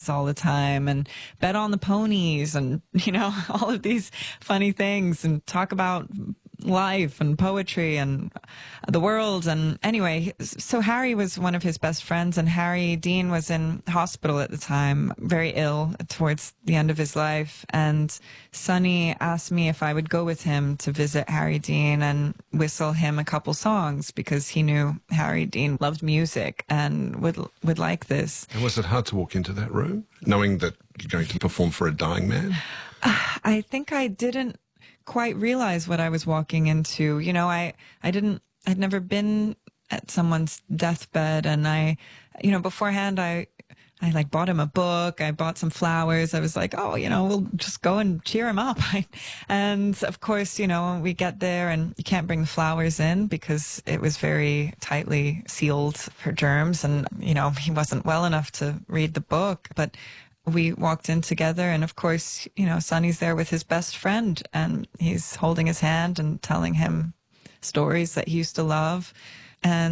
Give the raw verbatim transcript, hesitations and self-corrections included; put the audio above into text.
bus all the time and bet on the ponies and, you know, all of these funny things and talk about life and poetry and the world. And anyway, so Harry was one of his best friends, and Harry Dean was in hospital at the time, very ill towards the end of his life. And Sonny asked me if I would go with him to visit Harry Dean and whistle him a couple songs, because he knew Harry Dean loved music and would would like this. And was it hard to walk into that room, knowing that you're going to perform for a dying man? Uh, I think I didn't quite realize what I was walking into. You know, I, I didn't, I'd never been at someone's deathbed. And I, you know, beforehand, I, I like bought him a book. I bought some flowers. I was like, oh, you know, we'll just go and cheer him up. And of course, you know, we get there and you can't bring the flowers in because it was very tightly sealed for germs. And, you know, he wasn't well enough to read the book, but we walked in together, and of course, you know, Sonny's there with his best friend, and he's holding his hand and telling him stories that he used to love. And